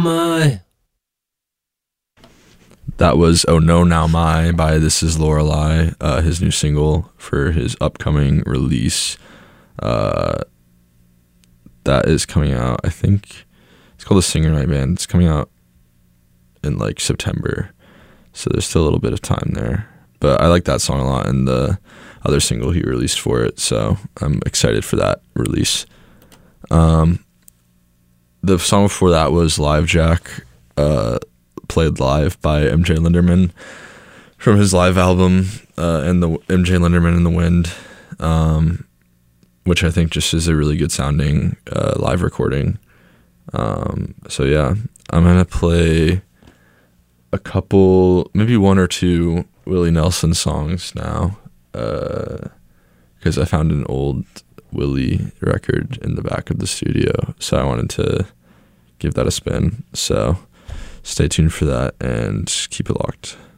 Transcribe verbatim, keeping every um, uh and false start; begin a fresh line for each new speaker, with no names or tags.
My.
That was Oh No Now My by This Is Lorelei, uh, his new single for his upcoming release. Uh, that is coming out, I think, it's called The Singer Night Band. It's coming out in like September, so there's still a little bit of time there. But I like that song a lot, and the other single he released for it, so I'm excited for that release. Um, the song before that was Live Jack, uh, played live by M J Linderman from his live album, uh, and the M J Linderman in the Wind, um, which I think just is a really good sounding uh, live recording. Um, so yeah, I'm gonna play a couple, maybe one or two Willie Nelson songs now, because uh, I found an old Willie record in the back of the studio, so I wanted to give that a spin. So stay tuned for that and keep it locked.